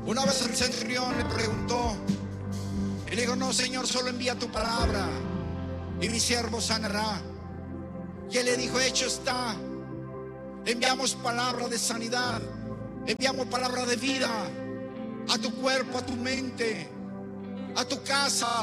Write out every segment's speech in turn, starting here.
Una vez el centurión le preguntó y le dijo: no, Señor, solo envía tu palabra y mi siervo sanará. Y él le dijo: hecho está. Enviamos palabra de sanidad, enviamos palabra de vida a tu cuerpo, a tu mente, a tu casa.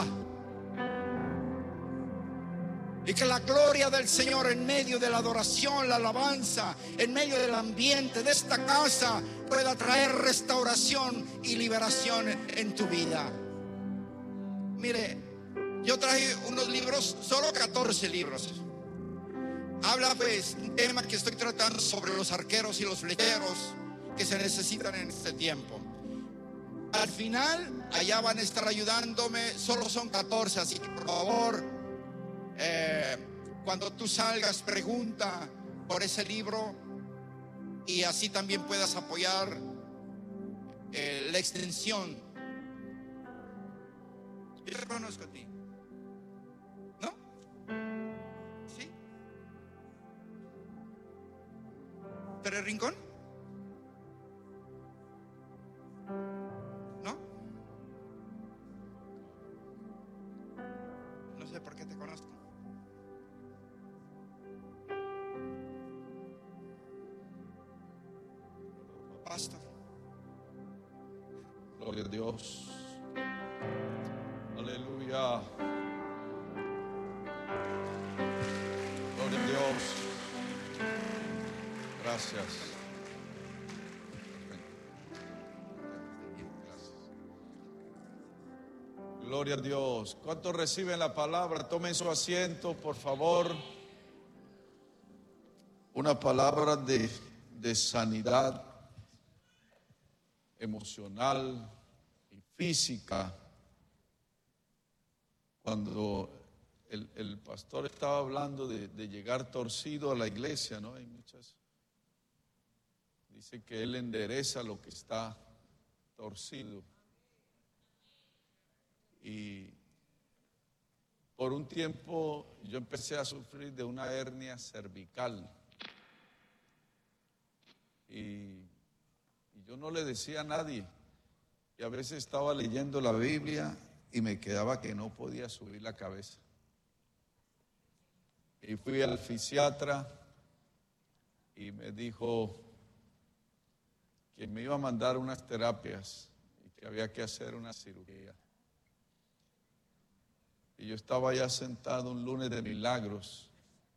Y que la gloria del Señor en medio de la adoración, la alabanza, en medio del ambiente de esta casa pueda traer restauración y liberación en tu vida. Mire, yo traje unos libros, solo 14 libros. Habla pues un tema que estoy tratando sobre los arqueros y los flecheros que se necesitan en este tiempo. Al final, allá van a estar ayudándome, solo son 14, así que por favor, cuando tú salgas, pregunta por ese libro y así también puedas apoyar la extensión. Yo te conozco a ti, ¿no? ¿Sí? ¿Tere Rincón? ¿No? No sé por qué te conozco. Pastor. Gloria a Dios. Aleluya. Gloria a Dios. Gracias. Gloria a Dios. ¿Cuántos reciben la palabra? Tomen su asiento, por favor. Una palabra de sanidad emocional y física. Cuando el pastor estaba hablando de llegar torcido a la iglesia, ¿no? Hay muchas. Dice que él endereza lo que está torcido. Y por un tiempo yo empecé a sufrir de una hernia cervical. Y yo no le decía a nadie. Y a veces estaba leyendo la Biblia y me quedaba que no podía subir la cabeza. Y fui al fisiatra y me dijo que me iba a mandar unas terapias y que había que hacer una cirugía. Y yo estaba ya sentado un lunes de milagros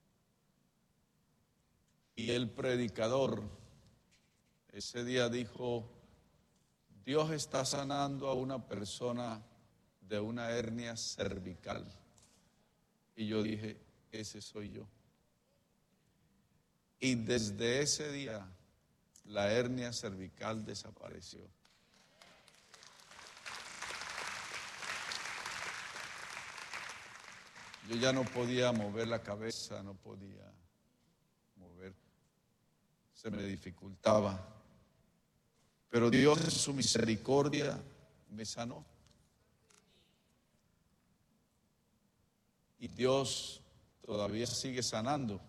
y el predicador ese día dijo: Dios está sanando a una persona de una hernia cervical. Y yo dije: ese soy yo. Y desde ese día la hernia cervical desapareció. Yo ya no podía mover la cabeza, no podía mover, se me dificultaba. Pero Dios en su misericordia me sanó. Y Dios todavía sigue sanando.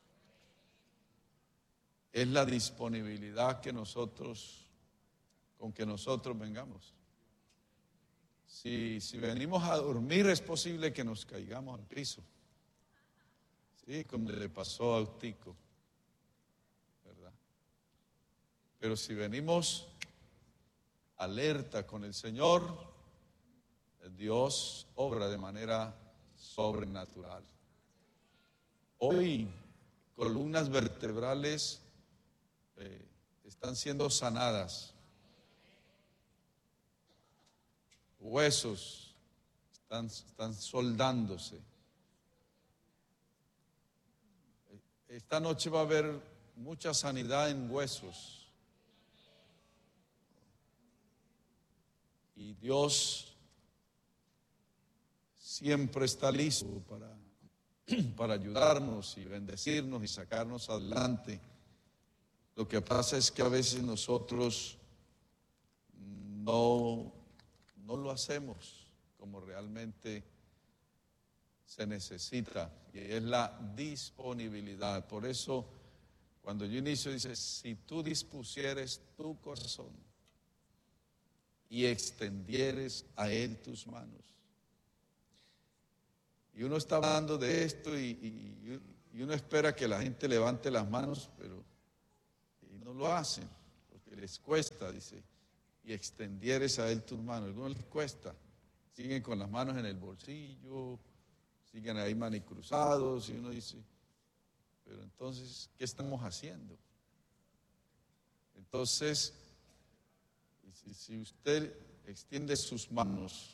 Es la disponibilidad con que nosotros vengamos. Si venimos a dormir, es posible que nos caigamos al piso. Sí, como le pasó a Eutico, ¿verdad? Pero si venimos alerta con el Señor, Dios obra de manera sobrenatural. Hoy, columnas vertebrales están siendo sanadas. Huesos están soldándose. Esta noche va a haber mucha sanidad en huesos. Y Dios siempre está listo para ayudarnos y bendecirnos y sacarnos adelante. Lo que pasa es que a veces nosotros no lo hacemos como realmente se necesita, y es la disponibilidad. Por eso, cuando yo inicio, dice: si tú dispusieres tu corazón, y extendieres a él tus manos. Y uno está hablando de esto y uno espera que la gente levante las manos, pero no lo hacen, porque les cuesta, dice, y extendieres a él tus manos. A algunos les cuesta, siguen con las manos en el bolsillo, siguen ahí manicruzados, y uno dice, pero entonces, ¿qué estamos haciendo? Entonces, si usted extiende sus manos,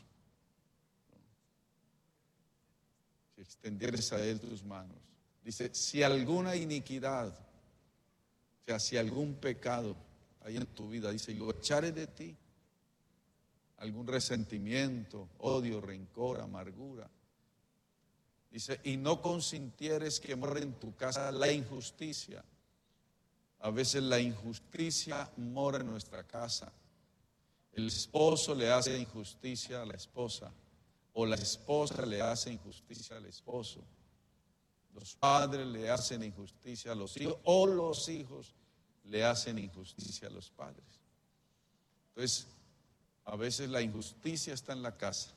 si extendieres a él tus manos, dice, si alguna iniquidad, o sea, si algún pecado hay en tu vida, dice, y lo echares de ti, algún resentimiento, odio, rencor, amargura, dice, y no consintieres que more en tu casa la injusticia. A veces la injusticia mora en nuestra casa. El esposo le hace injusticia a la esposa, o la esposa le hace injusticia al esposo. Los padres le hacen injusticia a los hijos, o los hijos le hacen injusticia a los padres. Entonces, a veces la injusticia está en la casa.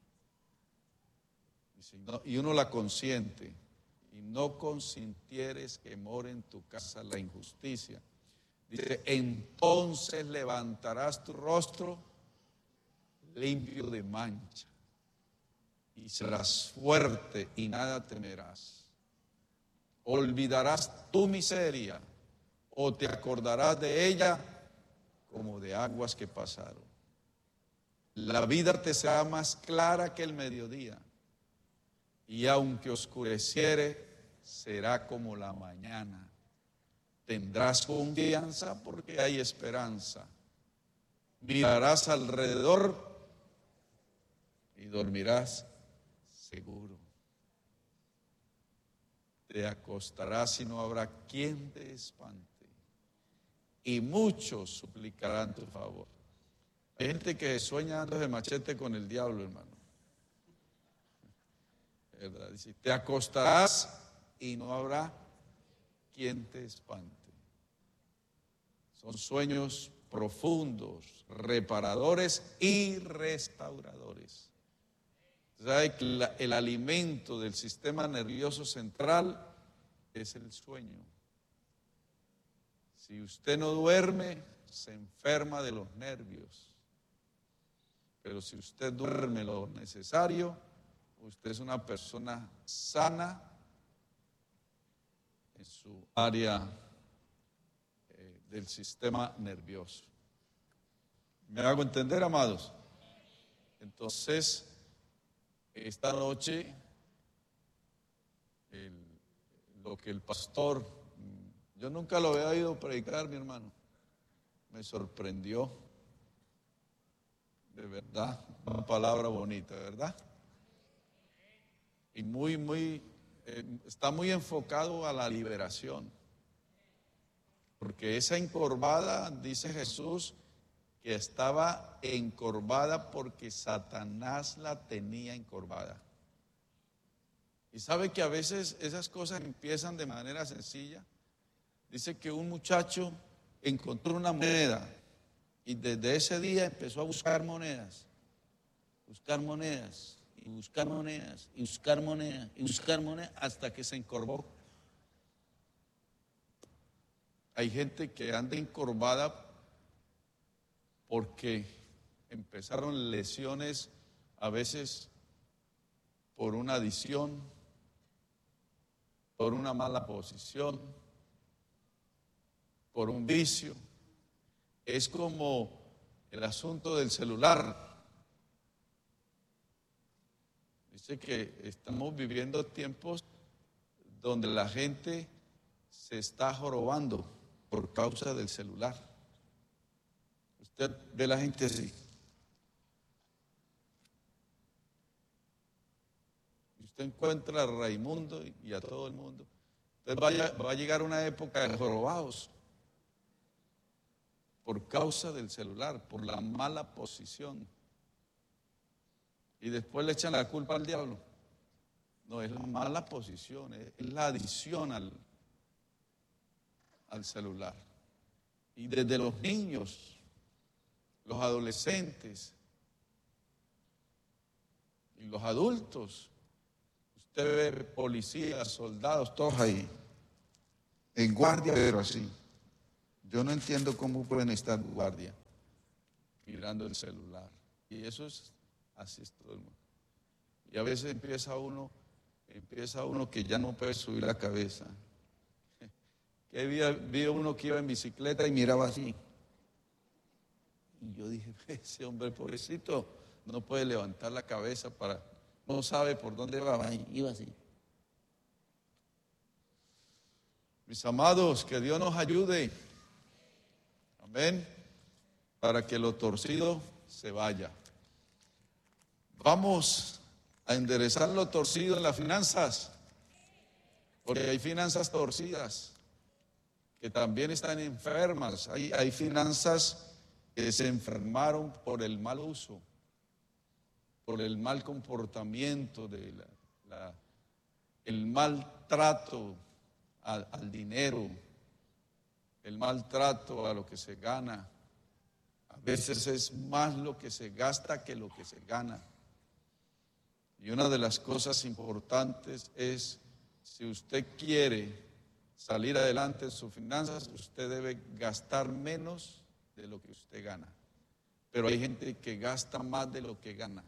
Y uno la consiente. Y no consintieres que more en tu casa la injusticia. Dice, entonces levantarás tu rostro limpio de mancha. Y serás fuerte y nada temerás. Olvidarás tu miseria o te acordarás de ella como de aguas que pasaron. La vida te será más clara que el mediodía. Y aunque oscureciere, será como la mañana. Tendrás confianza porque hay esperanza. Mirarás alrededor y dormirás seguro. Te acostarás y no habrá quien te espante. Y muchos suplicarán tu favor. Hay gente que sueña dando de machete con el diablo, hermano. ¿Verdad? Dice, te acostarás y no habrá quien te espante. Son sueños profundos, reparadores y restauradores. ¿Sabe que el alimento del sistema nervioso central es el sueño? Si usted no duerme, se enferma de los nervios. Pero si usted duerme lo necesario, usted es una persona sana en su área del sistema nervioso. ¿Me hago entender, amados? Entonces, esta noche, lo que el pastor, yo nunca lo había oído predicar, mi hermano, me sorprendió, de verdad, una palabra bonita, ¿verdad? Y está muy enfocado a la liberación. Porque esa encorvada, dice Jesús, que estaba encorvada porque Satanás la tenía encorvada. Y sabe que a veces esas cosas empiezan de manera sencilla. Dice que un muchacho encontró una moneda y desde ese día empezó a buscar monedas, y buscar monedas, y buscar monedas, y buscar monedas, hasta que se encorvó. Hay gente que anda encorvada porque empezaron lesiones a veces por una adicción, por una mala posición, por un vicio. Es como el asunto del celular. Dice que estamos viviendo tiempos donde la gente se está jorobando por causa del celular. Usted ve a la gente así. Y usted encuentra a Raimundo y a todo el mundo. Entonces va a llegar una época de jorobados por causa del celular, por la mala posición. Y después le echan la culpa al diablo. No, es la mala posición, es la adicción al celular. Y desde los niños los adolescentes y los adultos. Usted ve policías, soldados, todos ahí, en guardia, pero así. Yo no entiendo cómo pueden estar en guardia, mirando el celular. Y eso es, así es todo el mundo. Y a veces empieza uno que ya no puede subir la cabeza. Que vi uno que iba en bicicleta y miraba así. Y yo dije, ese hombre pobrecito no puede levantar la cabeza no sabe por dónde va, iba así. Mis amados, que Dios nos ayude. Amén. Para que lo torcido se vaya. Vamos a enderezar lo torcido en las finanzas. Porque hay finanzas torcidas que también están enfermas. Hay finanzas que se enfermaron por el mal uso, por el mal comportamiento, el maltrato al dinero, el maltrato a lo que se gana. A veces es más lo que se gasta que lo que se gana. Y una de las cosas importantes es, si usted quiere salir adelante en sus finanzas, usted debe gastar menos de lo que usted gana. Pero hay gente que gasta más de lo que gana.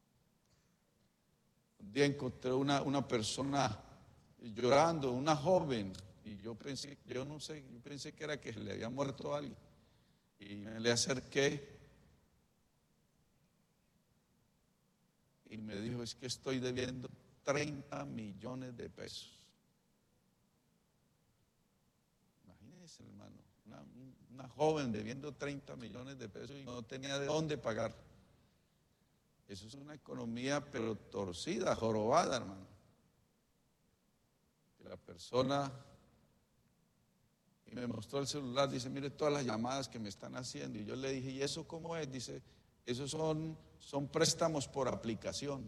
Un día encontré una persona llorando, una joven, y yo pensé que era que le había muerto alguien. Y me le acerqué y me dijo, es que estoy debiendo 30 millones de pesos. Imagínense, hermano, una joven debiendo 30 millones de pesos y no tenía de dónde pagar. Eso es una economía pero torcida, jorobada, hermano. Que la persona, y me mostró el celular, dice, mire todas las llamadas que me están haciendo. Y yo le dije, ¿y eso cómo es? Dice, esos son préstamos por aplicación.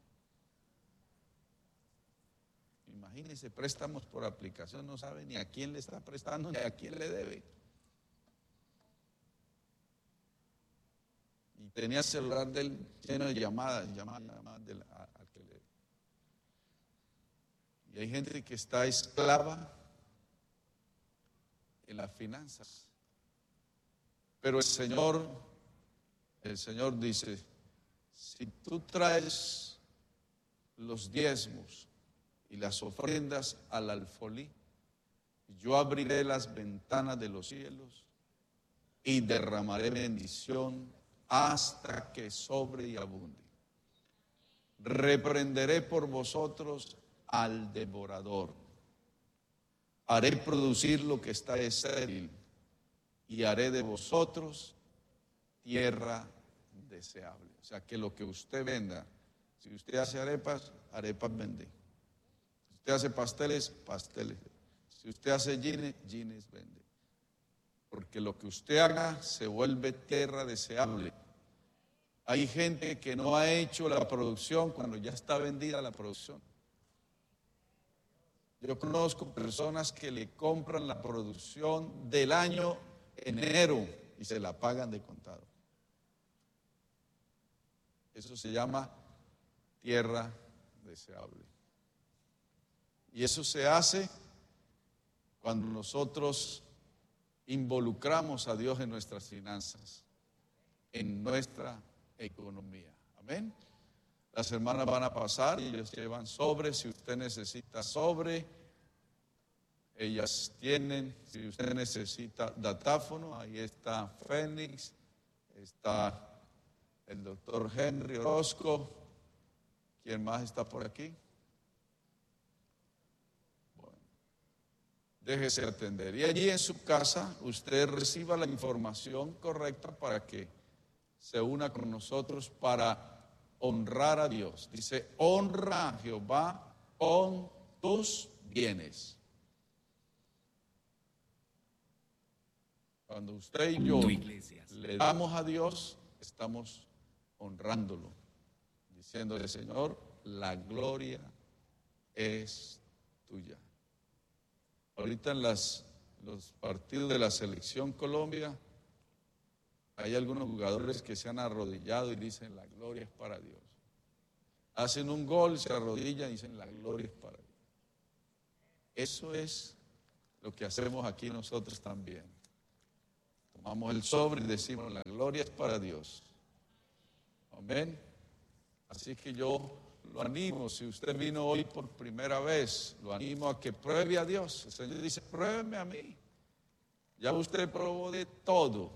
Imagínense, préstamos por aplicación, no sabe ni a quién le está prestando ni a quién le debe. Y tenía el celular del lleno de llamadas al que le. Y hay gente que está esclava en las finanzas. Pero el Señor dice, si tú traes los diezmos y las ofrendas al alfolí, yo abriré las ventanas de los cielos y derramaré bendición hasta que sobre y abunde. Reprenderé por vosotros al devorador. Haré producir lo que está estéril y haré de vosotros tierra deseable. O sea, que lo que usted venda, si usted hace arepas vende. Si usted hace pasteles. Si usted hace jeans vende. Porque lo que usted haga se vuelve tierra deseable. Hay gente que no ha hecho la producción cuando ya está vendida la producción. Yo conozco personas que le compran la producción del año en enero y se la pagan de contado. Eso se llama tierra deseable. Y eso se hace cuando nosotros involucramos a Dios en nuestras finanzas, en nuestra economía. Amén. Las hermanas van a pasar y ellos llevan sobre. Si usted necesita sobre, ellas tienen. Si usted necesita datáfono, ahí está Fénix, está el doctor Henry Orozco. ¿Quién más está por aquí? Bueno, déjese atender. Y allí en su casa usted reciba la información correcta para que se una con nosotros para honrar a Dios. Dice, honra a Jehová con tus bienes. Cuando usted y yo le damos a Dios, estamos honrándolo, diciéndole, Señor, la gloria es tuya. Ahorita en los partidos de la Selección Colombia, Hay algunos jugadores que se han arrodillado y dicen la gloria es para Dios. Hacen un gol, se arrodillan y dicen la gloria es para Dios. Eso es lo que hacemos aquí nosotros también. Tomamos el sobre y decimos la gloria es para Dios. Amén. Así que yo lo animo, si usted vino hoy por primera vez, lo animo a que pruebe a Dios. El Señor dice, pruébeme a mí. Ya usted probó de todo.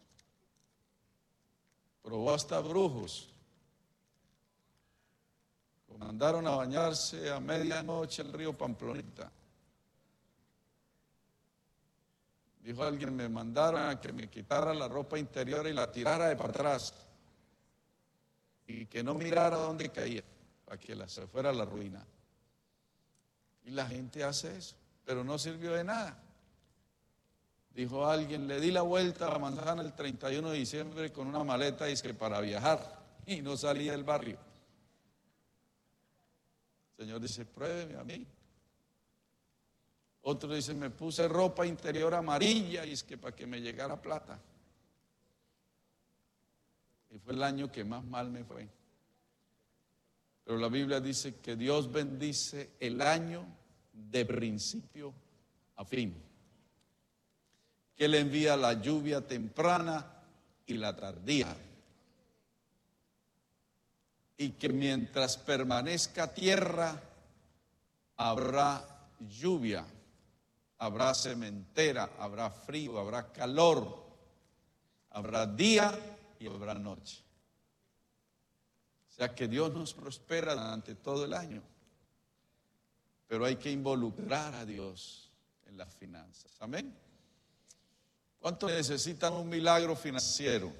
Probó hasta brujos. Mandaron a bañarse a medianoche al río Pamplonita. Dijo alguien, me mandaron a que me quitara la ropa interior y la tirara de para atrás. Y que no mirara dónde caía, para que se fuera a la ruina. Y la gente hace eso, pero no sirvió de nada. Dijo alguien, le di la vuelta a la manzana el 31 de diciembre con una maleta y es que para viajar, y no salía del barrio. El Señor dice, pruébeme a mí. Otro dice, me puse ropa interior amarilla y es que para que me llegara plata. Y fue el año que más mal me fue. Pero la Biblia dice que Dios bendice el año de principio a fin. Que Él envía la lluvia temprana y la tardía. Y que mientras permanezca tierra, habrá lluvia, habrá sementera, habrá frío, habrá calor, habrá día y habrá noche. O sea que Dios nos prospera durante todo el año. Pero hay que involucrar a Dios en las finanzas. Amén. ¿Cuántos necesitan un milagro financiero?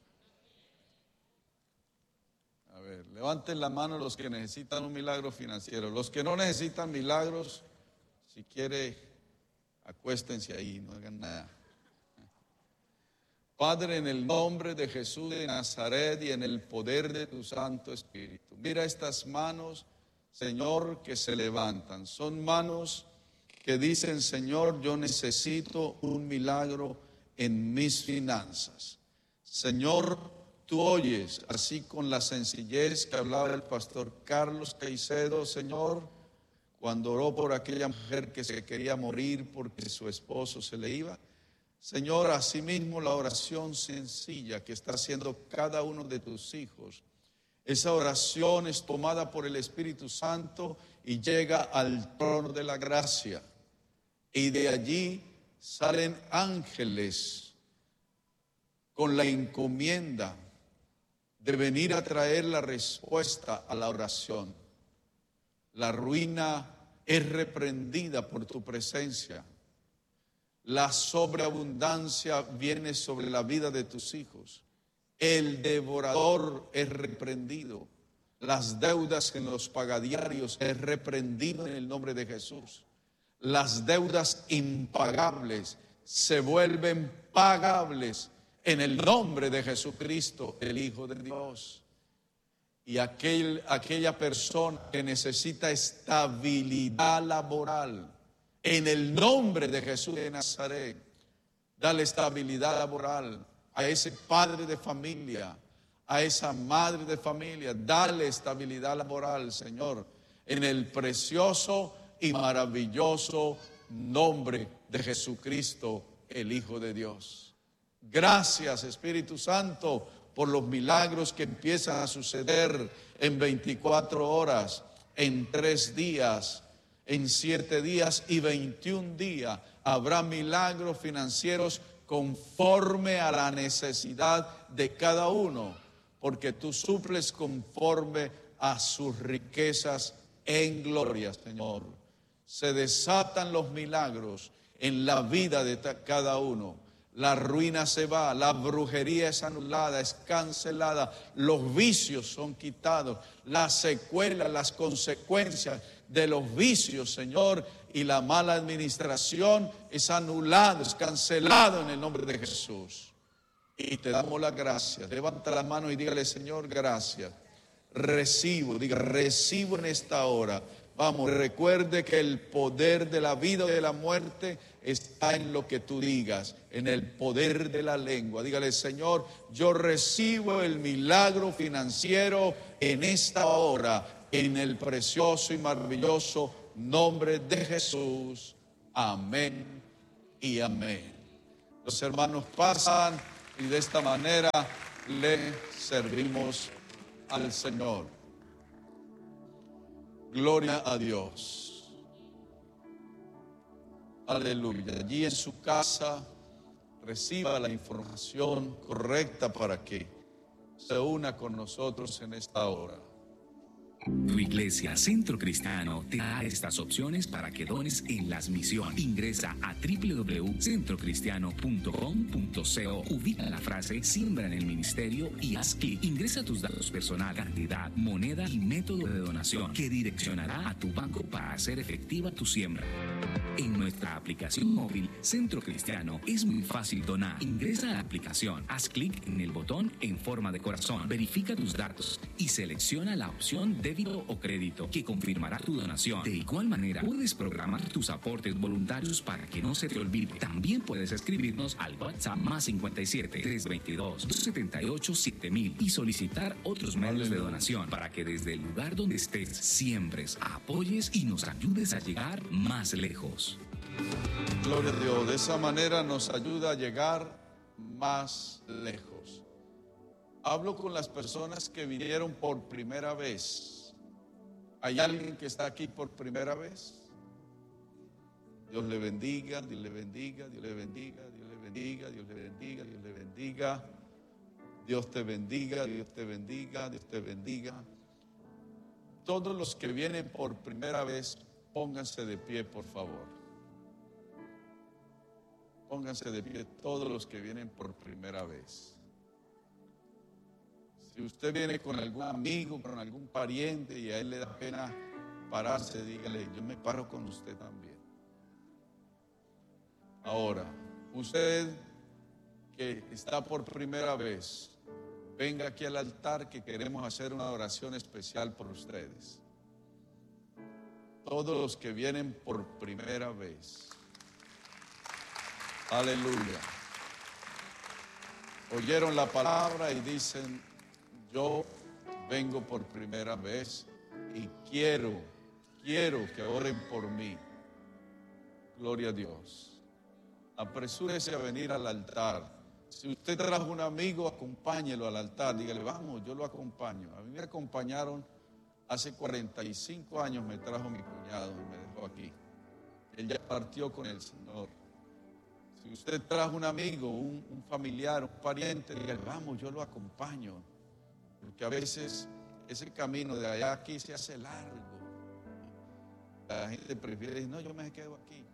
A ver, levanten la mano los que necesitan un milagro financiero. Los que no necesitan milagros, si quiere, acuéstense ahí, no hagan nada. Padre, en el nombre de Jesús de Nazaret y en el poder de tu Santo Espíritu, mira estas manos, Señor, que se levantan. Son manos que dicen, Señor, yo necesito un milagro en mis finanzas. Señor, tú oyes, así con la sencillez que hablaba el pastor Carlos Caicedo, Señor, cuando oró por aquella mujer que se quería morir porque su esposo se le iba. Señor, asimismo la oración sencilla que está haciendo cada uno de tus hijos, esa oración es tomada por el Espíritu Santo y llega al trono de la gracia. Y de allí salen ángeles con la encomienda de venir a traer la respuesta a la oración. La ruina es reprendida por tu presencia. La sobreabundancia viene sobre la vida de tus hijos. El devorador es reprendido. Las deudas que nos paga diarios es reprendido en el nombre de Jesús. Las deudas impagables se vuelven pagables en el nombre de Jesucristo, el Hijo de Dios. Y aquella persona que necesita estabilidad laboral, en el nombre de Jesús de Nazaret, dale estabilidad laboral a ese padre de familia, a esa madre de familia, dale estabilidad laboral, Señor, en el precioso y maravilloso nombre de Jesucristo, el Hijo de Dios. Gracias, Espíritu Santo, por los milagros que empiezan a suceder en 24 horas, en 3 días, en 7 días y 21 días. Habrá milagros financieros conforme a la necesidad de cada uno, porque tú suples conforme a sus riquezas en gloria, Señor. Se desatan los milagros en la vida de cada uno. La ruina se va, la brujería es anulada, es cancelada, los vicios son quitados, las secuelas, las consecuencias de los vicios, Señor, y la mala administración es anulado, es cancelado en el nombre de Jesús. Y te damos las gracias. Levanta la mano y dígale, Señor, gracias. Recibo, diga, recibo en esta hora Vamos, recuerde que el poder de la vida y de la muerte está en lo que tú digas, en el poder de la lengua. Dígale: Señor, yo recibo el milagro financiero en esta hora, en el precioso y maravilloso nombre de Jesús. Amén y amén. Los hermanos pasan y de esta manera le servimos al Señor. Gloria a Dios. Aleluya. Allí en su casa reciba la información correcta para que se una con nosotros en esta hora. Tu iglesia Centro Cristiano te da estas opciones para que dones en las misiones. Ingresa a www.centrocristiano.com.co. Ubica la frase "Siembra en el ministerio" y haz clic. Ingresa tus datos personales, cantidad, moneda y método de donación que direccionará a tu banco para hacer efectiva tu siembra. En nuestra aplicación móvil Centro Cristiano es muy fácil donar. Ingresa a la aplicación, haz clic en el botón en forma de corazón, verifica tus datos y selecciona la opción débito o crédito que confirmará tu donación. De igual manera, puedes programar tus aportes voluntarios para que no se te olvide. También puedes escribirnos al WhatsApp +57 322 278 7000 y solicitar otros medios de donación para que desde el lugar donde estés siembres, apoyes y nos ayudes a llegar más lejos. Gloria a Dios. De esa manera nos ayuda a llegar más lejos. Hablo con las personas que vinieron por primera vez. ¿Hay alguien que está aquí por primera vez? Dios le bendiga, Dios le bendiga, Dios le bendiga, Dios le bendiga, Dios le bendiga, Dios le bendiga. Dios te bendiga, Dios te bendiga, Dios te bendiga. Todos los que vienen por primera vez, pónganse de pie, por favor. Pónganse de pie todos los que vienen por primera vez. Si usted viene con algún amigo, con algún pariente y a él le da pena pararse, dígale: yo me paro con usted también. Ahora, usted que está por primera vez, venga aquí al altar que queremos hacer una oración especial por ustedes. Todos los que vienen por primera vez. Aleluya. Oyeron la palabra y dicen: yo vengo por primera vez y quiero que oren por mí. Gloria a Dios. Apresúrese a venir al altar. Si usted trajo un amigo, acompáñelo al altar. Dígale: vamos, yo lo acompaño. A mí me acompañaron hace 45 años, me trajo mi cuñado y me dejó aquí. Él ya partió con el Señor. Si usted trajo un amigo, un familiar, un pariente, dígale: vamos, yo lo acompaño. Porque a veces ese camino de allá a aquí se hace largo. La gente prefiere decir: no, yo me quedo aquí.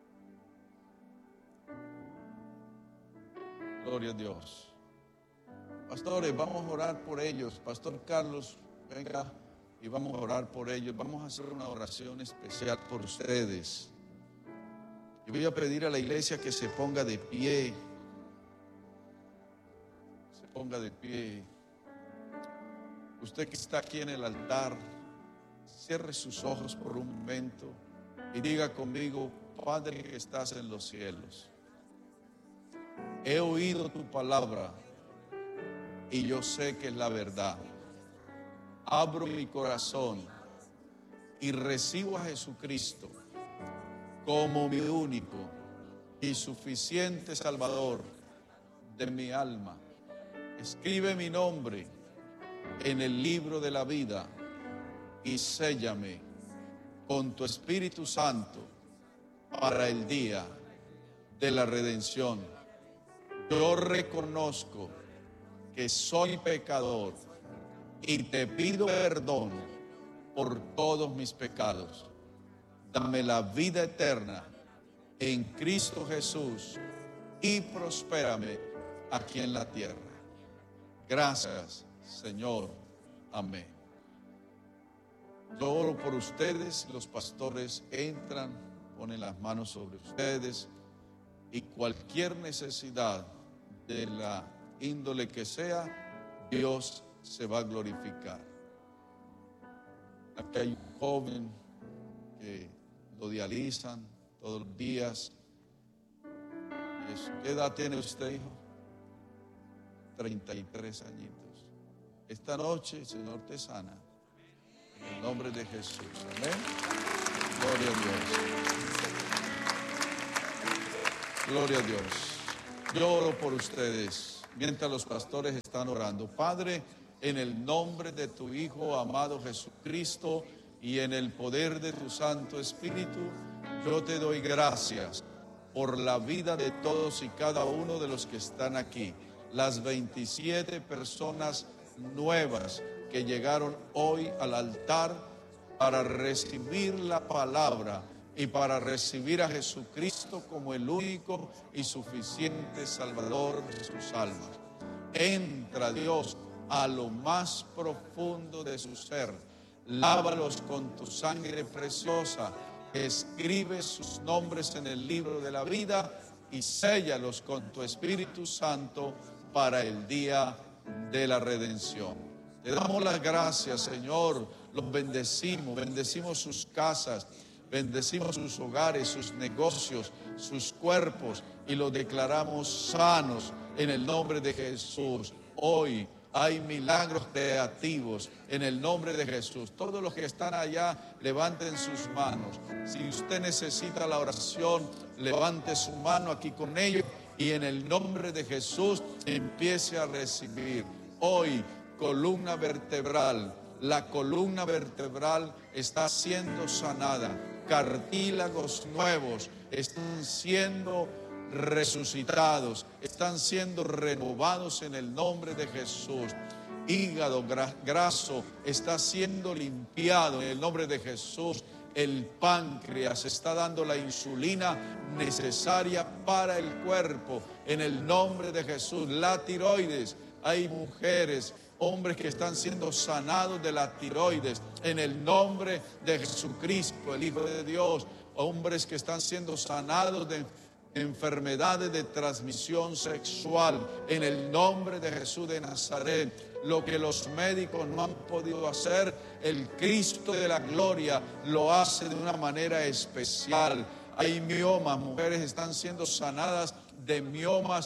Gloria a Dios. Pastores, vamos a orar por ellos. Pastor Carlos, venga y vamos a orar por ellos. Vamos a hacer una oración especial por ustedes. Yo voy a pedir a la iglesia que se ponga de pie. Se ponga de pie. Usted que está aquí en el altar, cierre sus ojos por un momento y diga conmigo: Padre que estás en los cielos, he oído tu palabra y yo sé que es la verdad. Abro mi corazón y recibo a Jesucristo como mi único y suficiente Salvador de mi alma. Escribe mi nombre en el libro de la vida y séllame con tu Espíritu Santo para el día de la redención. Yo reconozco que soy pecador y te pido perdón por todos mis pecados. Dame la vida eterna en Cristo Jesús y prospérame aquí en la tierra. Gracias, Señor. Amén. Yo oro por ustedes. Los pastores entran, ponen las manos sobre ustedes y cualquier necesidad de la índole que sea, Dios se va a glorificar. Aquí hay un joven que lo dializan todos los días. Y eso. ¿Qué edad tiene usted, hijo? 33 añitos. Esta noche el Señor te sana. En el nombre de Jesús. Amén. Gloria a Dios. Gloria a Dios. Yo oro por ustedes mientras los pastores están orando. Padre, en el nombre de tu Hijo amado Jesucristo y en el poder de tu Santo Espíritu, yo te doy gracias por la vida de todos y cada uno de los que están aquí. Las 27 personas nuevas que llegaron hoy al altar para recibir la palabra y para recibir a Jesucristo como el único y suficiente Salvador de sus almas. Entra, Dios, a lo más profundo de su ser. Lávalos con tu sangre preciosa. Escribe sus nombres en el libro de la vida y séllalos con tu Espíritu Santo para el día de la redención. Te damos las gracias, Señor. Los bendecimos, bendecimos sus casas, bendecimos sus hogares, sus negocios, sus cuerpos y los declaramos sanos en el nombre de Jesús. Hoy hay milagros creativos en el nombre de Jesús. Todos los que están allá, levanten sus manos. Si usted necesita la oración, levante su mano aquí con ellos y en el nombre de Jesús empiece a recibir. Hoy, columna vertebral, la columna vertebral está siendo sanada. Cartílagos nuevos están siendo resucitados, están siendo renovados en el nombre de Jesús. Hígado graso está siendo limpiado en el nombre de Jesús. El páncreas está dando la insulina necesaria para el cuerpo en el nombre de Jesús. La tiroides, hay mujeres, hombres que están siendo sanados de la tiroides en el nombre de Jesucristo, el Hijo de Dios. Hombres que están siendo sanados de enfermedades de transmisión sexual en el nombre de Jesús de Nazaret. Lo que los médicos no han podido hacer, el Cristo de la gloria lo hace de una manera especial. Hay miomas, mujeres están siendo sanadas de miomas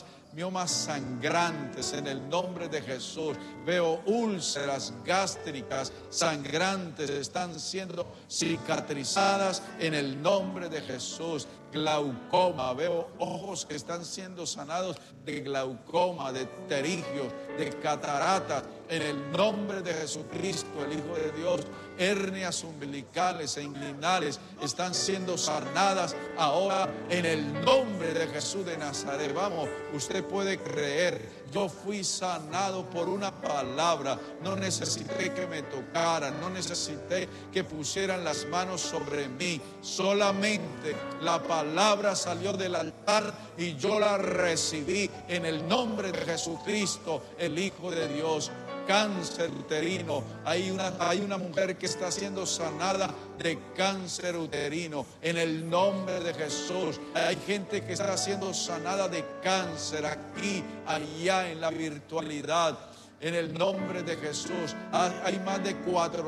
sangrantes en el nombre de Jesús. Veo úlceras gástricas sangrantes, están siendo cicatrizadas en el nombre de Jesús. Glaucoma, veo ojos que están siendo sanados de glaucoma, de pterigios, de cataratas, en el nombre de Jesucristo, el Hijo de Dios. Hernias umbilicales e inguinales están siendo sanadas ahora en el nombre de Jesús de Nazaret. Vamos, usted puede creer. Yo fui sanado por una palabra. No necesité que me tocaran, no necesité que pusieran las manos sobre mí. Solamente la palabra salió del altar y yo la recibí en el nombre de Jesucristo, el Hijo de Dios. Cáncer uterino, hay una mujer que está siendo sanada de cáncer uterino en el nombre de Jesús. Hay gente que está siendo sanada de cáncer aquí, allá en la virtualidad. En el nombre de Jesús, hay más de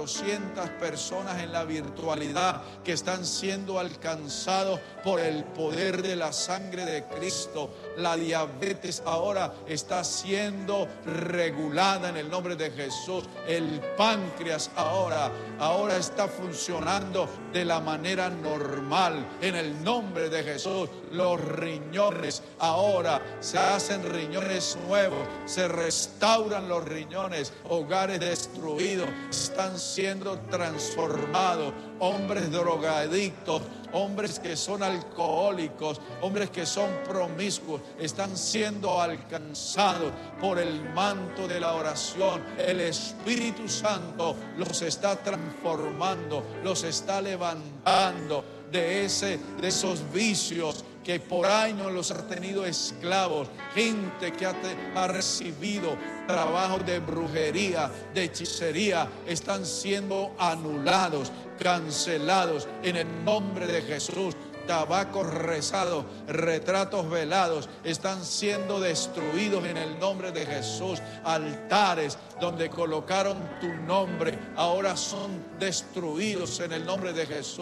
400 personas en la virtualidad que están siendo alcanzados por el poder de la sangre de Cristo. La diabetes ahora está siendo regulada en el nombre de Jesús. El páncreas ahora está funcionando de la manera normal en el nombre de Jesús. Los riñones ahora se hacen riñones nuevos, se restauran los riñones. Hogares destruidos están siendo transformados. Hombres drogadictos, hombres que son alcohólicos, hombres que son promiscuos, están siendo alcanzados por el manto de la oración. El Espíritu Santo los está transformando, los está levantando de esos vicios que por años los ha tenido esclavos. Gente que ha recibido trabajos de brujería, de hechicería, están siendo anulados, cancelados en el nombre de Jesús. Tabacos rezados, retratos velados están siendo destruidos en el nombre de Jesús. Altares donde colocaron tu nombre ahora son destruidos en el nombre de Jesús.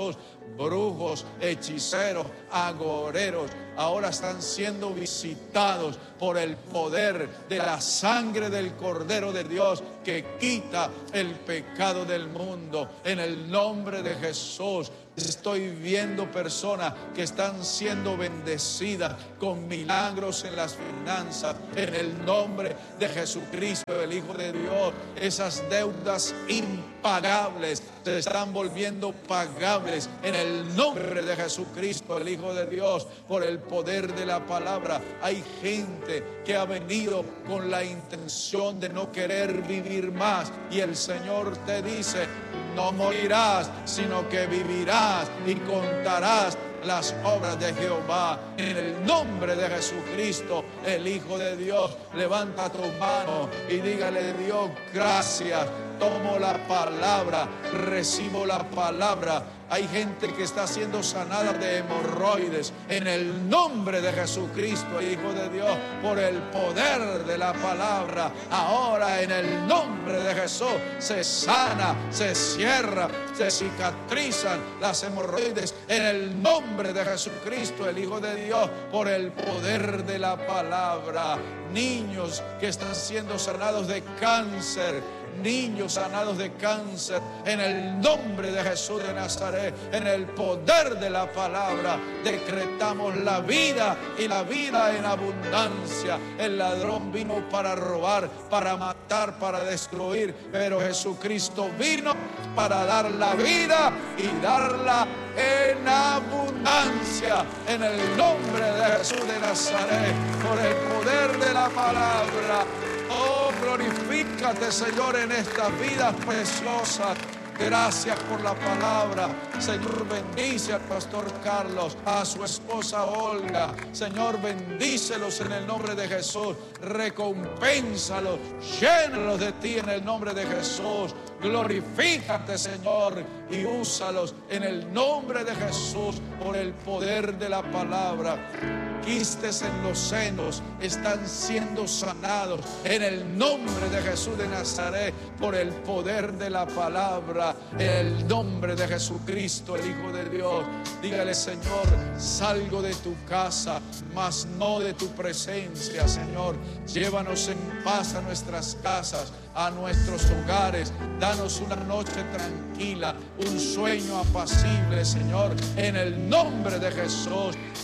brujos, hechiceros, agoreros, ahora están siendo visitados por el poder de la sangre del Cordero de Dios que quita el pecado del mundo. En el nombre de Jesús, estoy viendo personas que están siendo bendecidas con milagros en las finanzas. En el nombre de Jesucristo, el Hijo de Dios, esas deudas impagables se están volviendo pagables. En el nombre de Jesucristo, el Hijo de Dios, por el poder de la palabra. Hay gente que ha venido con la intención de no querer vivir más, y el Señor te dice: no morirás, sino que vivirás y contarás las obras de Jehová. En el nombre de Jesucristo, el Hijo de Dios, levanta tu mano y dígale: Dios, gracias. Tomo la palabra, recibo la palabra. Hay gente que está siendo sanada de hemorroides en el nombre de Jesucristo, Hijo de Dios, por el poder de la palabra. Ahora, en el nombre de Jesús, se sana, se cierra, se cicatrizan las hemorroides en el nombre de Jesucristo, el Hijo de Dios, por el poder de la palabra. Niños que están siendo sanados de cáncer, niños sanados de cáncer en el nombre de Jesús de Nazaret. En el poder de la palabra decretamos la vida y la vida en abundancia. El ladrón vino para robar, para matar, para destruir, pero Jesucristo vino para dar la vida y darla en abundancia. En el nombre de Jesús de Nazaret, por el poder de la palabra. Oh, glorifícate, Señor, en estas vidas preciosas. Gracias por la palabra. Señor, bendice al pastor Carlos, a su esposa Olga. Señor, bendícelos en el nombre de Jesús. Recompénsalos, llénalos de ti en el nombre de Jesús. Glorifícate, Señor, y úsalos en el nombre de Jesús por el poder de la palabra. Quistes en los senos están siendo sanados en el nombre de Jesús de Nazaret por el poder de la palabra, en el nombre de Jesucristo, el Hijo de Dios. Dígale: Señor, salgo de tu casa, mas no de tu presencia. Señor, llévanos en paz a nuestras casas, a nuestros hogares. Danos una noche tranquila, un sueño apacible, Señor, en el nombre de Jesús.